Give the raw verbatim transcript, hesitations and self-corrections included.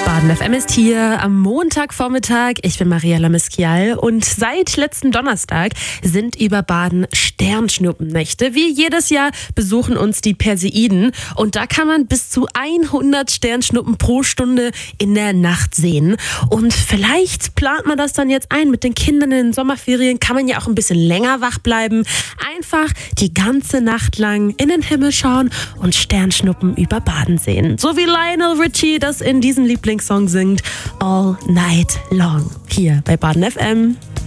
Baden F M ist hier am Montagvormittag. Ich bin Mariella Miskial und seit letzten Donnerstag sind über Baden Sternschnuppennächte. Wie jedes Jahr besuchen uns die Perseiden und da kann man bis zu hundert Sternschnuppen pro Stunde in der Nacht sehen. Und vielleicht plant man das dann jetzt ein mit den Kindern in den Sommerferien. Kann man ja auch ein bisschen länger wach bleiben. Einfach die ganze Nacht lang in den Himmel schauen und Sternschnuppen über Baden sehen. So wie Lionel Richie das in diesem Lieblingssong singt, All Night Long. Hier bei Baden F M.